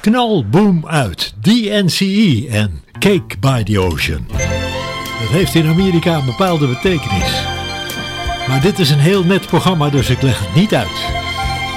knal, boom uit. DNCE en Cake by the Ocean. Dat heeft in Amerika een bepaalde betekenis. Maar dit is een heel net programma, dus ik leg het niet uit.